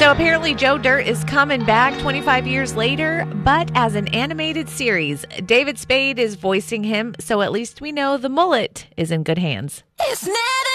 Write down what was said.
So apparently Joe Dirt is coming back 25 years later, but as an animated series. David Spade is voicing him, so at least we know the mullet is in good hands. It's not